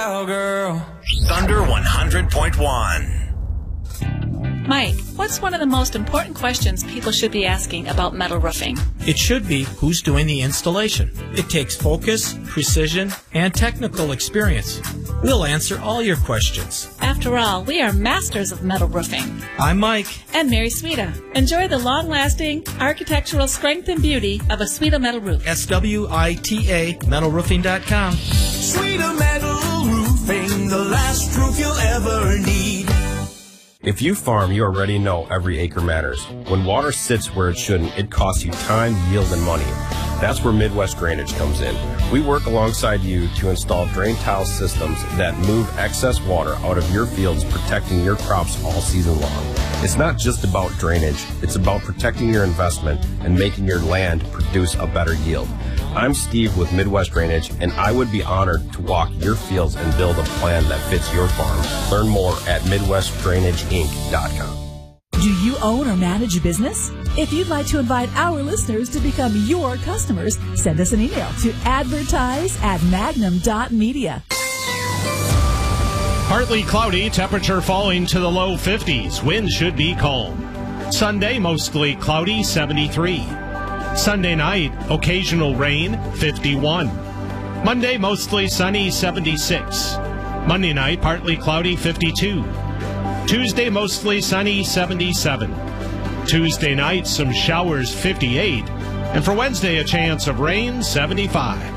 cowgirl. Thunder 100.1. Mike, what's one of the most important questions people should be asking about metal roofing? It should be who's doing the installation. It takes focus, precision, and technical experience. We'll answer all your questions. After all, we are masters of metal roofing. I'm Mike. And Mary Sweta. Enjoy the long-lasting architectural strength and beauty of a Sweta metal roof. SWITA metalroofing.com. Sweta Metal Roofing, the last roof you'll ever need. If you farm, you already know every acre matters. When water sits where it shouldn't, it costs you time, yield, and money. That's where Midwest Drainage comes in. We work alongside you to install drain tile systems that move excess water out of your fields, protecting your crops all season long. It's not just about drainage, it's about protecting your investment and making your land produce a better yield. I'm Steve with Midwest Drainage, and I would be honored to walk your fields and build a plan that fits your farm. Learn more at MidwestDrainageInc.com. Do you own or manage a business? If you'd like to invite our listeners to become your customers, send us an email to advertise@magnum.media. Partly cloudy, temperature falling to the low 50s. Wind should be calm. Sunday, mostly cloudy, 73. Sunday night, occasional rain, 51. Monday, mostly sunny, 76. Monday night, partly cloudy, 52. Tuesday, mostly sunny, 77. Tuesday night, some showers, 58. And for Wednesday, a chance of rain, 75.